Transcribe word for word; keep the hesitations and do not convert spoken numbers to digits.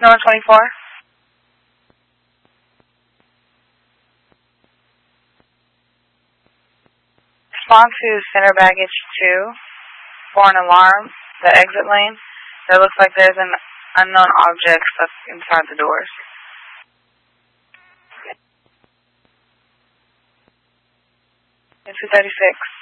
Number twenty-four. Respond to center baggage two for an alarm, the exit lane. There looks like there's an unknown object stuck inside the doors. two thirty-six.